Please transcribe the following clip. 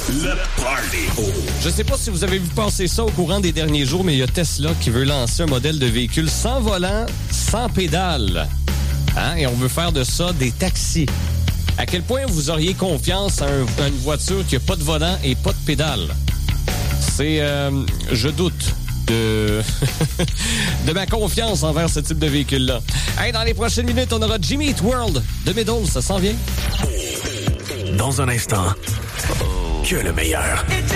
Le Party. Je sais pas si vous avez vu passer ça au courant des derniers jours, mais il y a Tesla qui veut lancer un modèle de véhicule sans volant, sans pédale. Hein? Et on veut faire de ça des taxis. À quel point vous auriez confiance à une voiture qui n'a pas de volant et pas de pédale? C'est... je doute de ma confiance envers ce type de véhicule-là. Hey, dans les prochaines minutes, on aura Jimmy Eat World de Middle. Ça s'en vient? Dans un instant, que le meilleur.